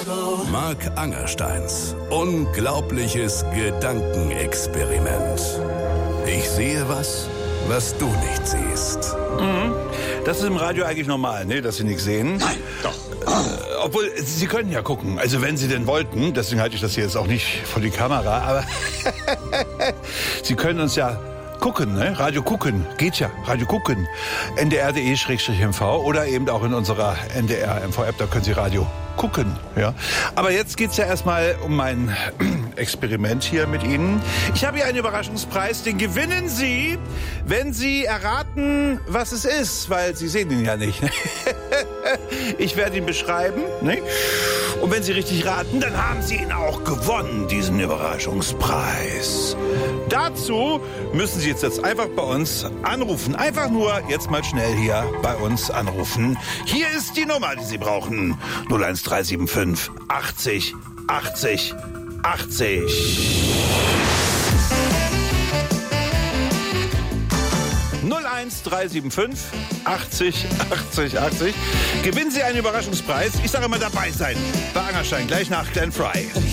Marc Angersteins unglaubliches Gedankenexperiment. Ich sehe was du nicht siehst. Das ist im Radio eigentlich normal, ne, dass Sie nichts sehen. Nein, doch. Obwohl, Sie können ja gucken. Also wenn Sie denn wollten, deswegen halte ich das hier jetzt auch nicht vor die Kamera, aber Sie können uns ja gucken, ne? Radio gucken, geht ja, Radio gucken. ndr.de/mv oder eben auch in unserer NDR-MV-App, da können Sie Radio gucken, ja. Aber jetzt geht's ja erstmal um mein Experiment hier mit Ihnen. Ich habe hier einen Überraschungspreis, den gewinnen Sie, wenn Sie erraten, was es ist, weil Sie sehen ihn ja nicht. Ich werde ihn beschreiben, ne? Und wenn Sie richtig raten, dann haben Sie ihn auch gewonnen, diesen Überraschungspreis. Dazu müssen Sie jetzt einfach bei uns anrufen. Einfach nur jetzt mal schnell hier bei uns anrufen. Hier ist die Nummer, die Sie brauchen. 01375 80 80 80. 01375 80 80 80. Gewinnen Sie einen Überraschungspreis. Ich sage immer dabei sein. Bei Angerstein, gleich nach Glenn Frey.